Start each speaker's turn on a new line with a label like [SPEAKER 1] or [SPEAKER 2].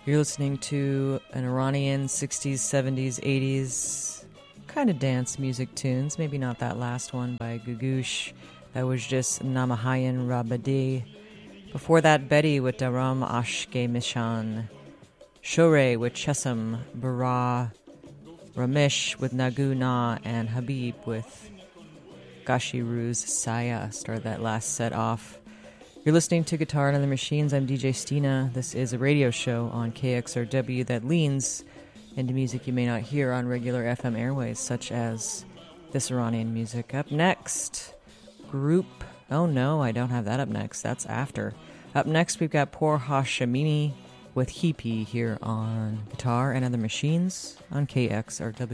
[SPEAKER 1] You're listening to an Iranian 60s, 70s, 80s kind of dance music tunes. Maybe not that last one by Gugush. That was just Namahayan Rabadi. Before that, Betty with Daram Ashke Mishan. Shore with Chesam. Bara. Ramesh with Nagu Na. And Habib with Gashiru's Saya. Started that last set off. You're listening to Guitar and Other Machines. I'm DJ Stina. This is a radio show on KXRW that leans into music you may not hear on regular FM airways, such as this Iranian music. Up next, group... Oh no, I don't have that up next. That's after. Up next, we've got Poor Hashemini with Hippie here on Guitar and Other Machines on KXRW.